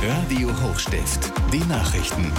Radio Hochstift, die Nachrichten.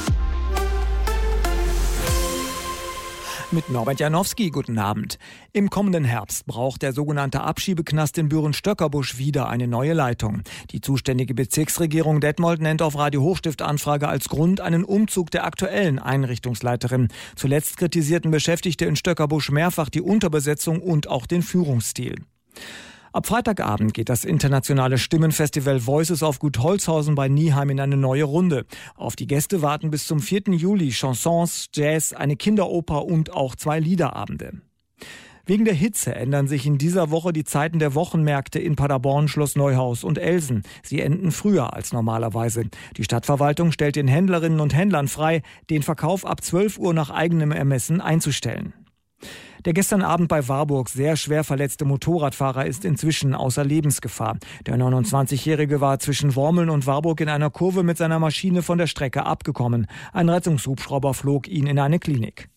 Mit Norbert Janowski, guten Abend. Im kommenden Herbst braucht der sogenannte Abschiebeknast in Büren-Stöckerbusch wieder eine neue Leitung. Die zuständige Bezirksregierung Detmold nennt auf Radio Hochstift Anfrage als Grund einen Umzug der aktuellen Einrichtungsleiterin. Zuletzt kritisierten Beschäftigte in Stöckerbusch mehrfach die Unterbesetzung und auch den Führungsstil. Ab Freitagabend geht das internationale Stimmenfestival Voices auf Gut Holzhausen bei Nieheim in eine neue Runde. Auf die Gäste warten bis zum 4. Juli Chansons, Jazz, eine Kinderoper und auch 2 Liederabende. Wegen der Hitze ändern sich in dieser Woche die Zeiten der Wochenmärkte in Paderborn, Schloss Neuhaus und Elsen. Sie enden früher als normalerweise. Die Stadtverwaltung stellt den Händlerinnen und Händlern frei, den Verkauf ab 12 Uhr nach eigenem Ermessen einzustellen. Der gestern Abend bei Warburg sehr schwer verletzte Motorradfahrer ist inzwischen außer Lebensgefahr. Der 29-Jährige war zwischen Wormeln und Warburg in einer Kurve mit seiner Maschine von der Strecke abgekommen. Ein Rettungshubschrauber flog ihn in eine Klinik.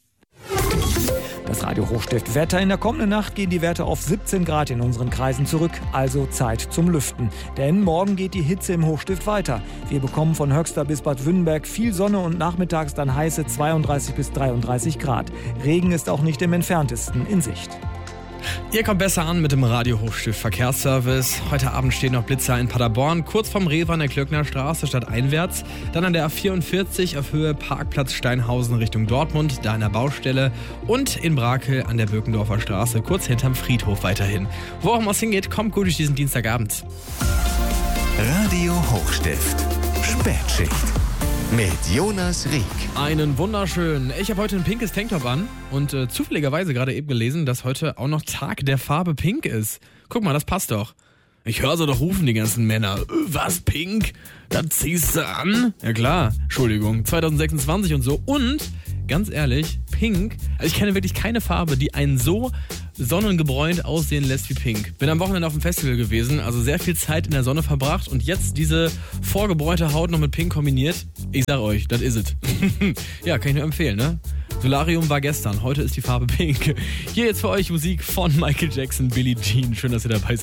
Das Radio Hochstift Wetter. In der kommenden Nacht gehen die Werte auf 17 Grad in unseren Kreisen zurück. Also Zeit zum Lüften. Denn morgen geht die Hitze im Hochstift weiter. Wir bekommen von Höxter bis Bad Wünnenberg viel Sonne und nachmittags dann heiße 32 bis 33 Grad. Regen ist auch nicht im entferntesten in Sicht. Ihr kommt besser an mit dem Radio Hochstift Verkehrsservice. Heute Abend stehen noch Blitzer in Paderborn, kurz vom Rewe an der Klöckner Straße stadteinwärts. Dann an der A44 auf Höhe Parkplatz Steinhausen Richtung Dortmund, da an der Baustelle. Und in Brakel an der Birkendorfer Straße, kurz hinterm Friedhof weiterhin. Wo auch immer es hingeht, kommt gut durch diesen Dienstagabend. Radio Hochstift, Spätschicht. Mit Jonas Rieck. Einen wunderschönen. Ich habe heute ein pinkes Tanktop an und zufälligerweise gerade eben gelesen, dass heute auch noch Tag der Farbe Pink ist. Guck mal, das passt doch. Ich höre so doch rufen die ganzen Männer. Was, Pink? Das ziehst du an? Ja klar, Entschuldigung, 2026 und so. Und, ganz ehrlich, Pink, also ich kenne wirklich keine Farbe, die einen so sonnengebräunt aussehen lässt wie Pink. Bin am Wochenende auf dem Festival gewesen, also sehr viel Zeit in der Sonne verbracht und jetzt diese vorgebräunte Haut noch mit Pink kombiniert. Ich sag euch, das is it. Ja, kann ich nur empfehlen, ne? Solarium war gestern, heute ist die Farbe Pink. Hier jetzt für euch Musik von Michael Jackson, Billie Jean. Schön, dass ihr dabei seid.